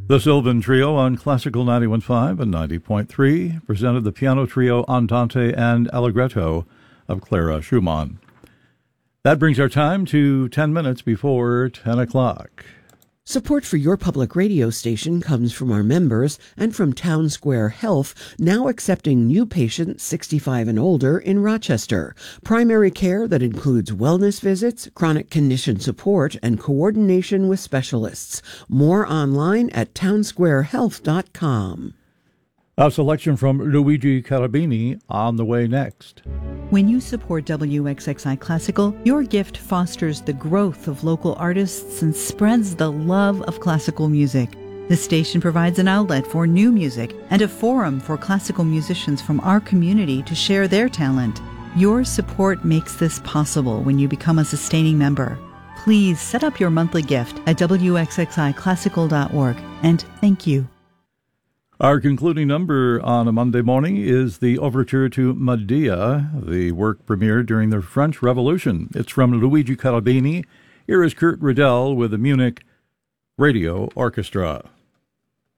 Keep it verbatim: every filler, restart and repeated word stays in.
The Sylvan Trio on Classical ninety-one point five and ninety point three presented the piano trio Andante and Allegretto of Clara Schumann. That brings our time to ten minutes before ten o'clock. Support for your public radio station comes from our members and from Town Square Health, now accepting new patients sixty-five and older in Rochester. Primary care that includes wellness visits, chronic condition support, and coordination with specialists. More online at town square health dot com. A selection from Luigi Carabini on the way next. When you support W X X I Classical, your gift fosters the growth of local artists and spreads the love of classical music. The station provides an outlet for new music and a forum for classical musicians from our community to share their talent. Your support makes this possible when you become a sustaining member. Please set up your monthly gift at w x x i classical dot org, and thank you. Our concluding number on a Monday morning is the overture to Medea. The work premiered during the French Revolution. It's from Luigi Carabini. Here is Kurt Riddell with the Munich Radio Orchestra.